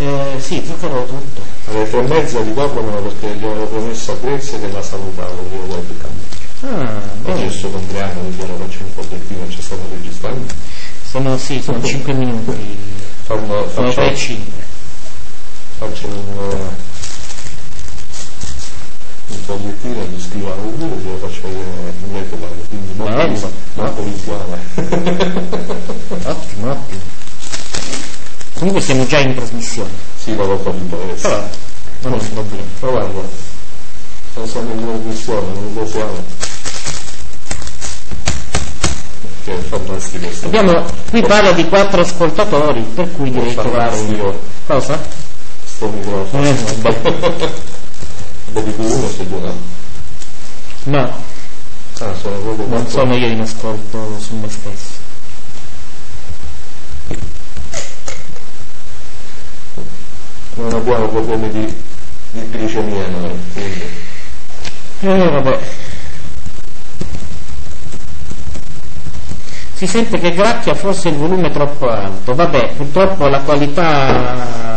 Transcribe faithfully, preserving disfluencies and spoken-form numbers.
Eh, sì, zucchero tutto. Alle tre e mezza ricordamelo perché gli avevo promesso a Grezia che la salutavo io webcam. Ah, Oggi è il suo compleanno, quindi ora faccio un pochettino, ci stanno registrando. Sono, sì, sono cinque minuti. Fanno, Sono faccio, tre e cinque. faccio un, un fogliettino, gli scrivo auguri e lo faccio vedere in webcam, quindi molto, molto visuale. Ottimo, ottimo. Comunque siamo già in trasmissione. Sì, l'avevo capito adesso. Però non è un problema. Provando. Non sono in trasmissione, non lo so. Che è fantastico. Abbiamo, qui parla di quattro ascoltatori, per cui direi trovare un... Cosa? Sto microfono. Eh, Un po' di uno, se tu no? No, Ah, sono proprio non quattro. sono io in ascolto su me stesso. Non abbiamo problemi di, di glicemia noi, quindi. Eh, vabbè. Si sente che gracchia forse il volume è troppo alto. Vabbè, purtroppo la qualità